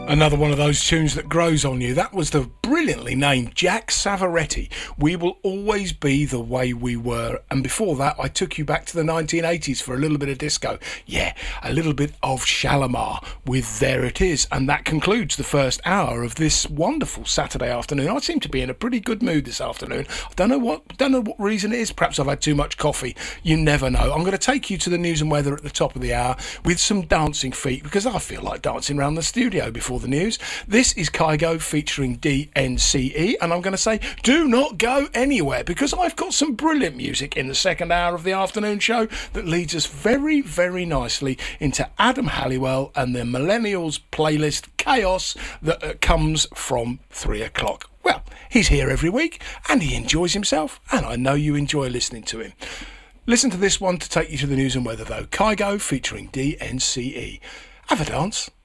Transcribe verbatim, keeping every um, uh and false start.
Another one of those tunes that grows on you. That was the brilliantly named Jack Savaretti. We Will Always Be the Way We Were. And before that, I took you back to the nineteen eighties for a little bit of disco. Yeah, a little bit of Shalimar with There It Is. And that concludes the first hour of this wonderful Saturday afternoon. I seem to be in a pretty good mood this afternoon. I don't know what, don't know what reason it is. Perhaps I've had too much coffee. You never know. I'm going to take you to the news and weather at the top of the hour with some dancing feet, because I feel like dancing around the studio before the news. This is Kygo featuring D N C E, and I'm going to say do not go anywhere, because I've got some brilliant music in the second hour of the afternoon show that leads us very, very nicely into Adam Halliwell and the Millennials playlist Chaos that uh, comes from three o'clock. Well, he's here every week and he enjoys himself, and I know you enjoy listening to him. Listen to this one to take you to the news and weather though. Kygo featuring D N C E. Have a dance.